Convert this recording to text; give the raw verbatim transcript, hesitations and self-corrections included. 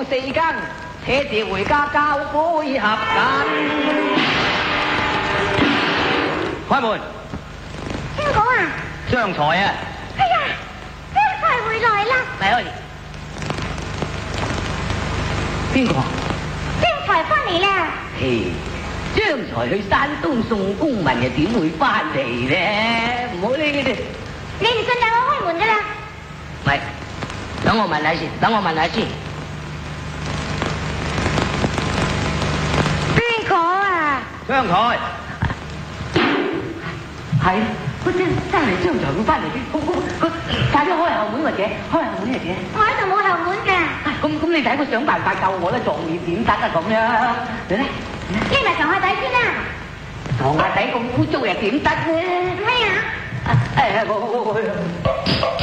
四更，車子回家交杯合緊。開門。 邊個啊？ 張才啊！ 哎呀，張才回來啦！ 嚟開。邊個？ 張才翻嚟啦！ 嘿，張才去山東送公文，又點會翻嚟咧？唔好理佢哋。 你唔信就我開門噶啦。 唔係，等我問下先，等我問下先。 邊個啊？ 張才。係，佢真真係張才會翻嚟嘅。咁咁佢快啲開後門或者開後門嚟嘅。 我喺度冇後門㗎。 咁咁你睇佢想辦法救我啦，撞面點得啊咁樣？嚟啦， 匿埋床下底先啦。 床下底咁污糟又點得咧？ 咩啊？ 誒我我我。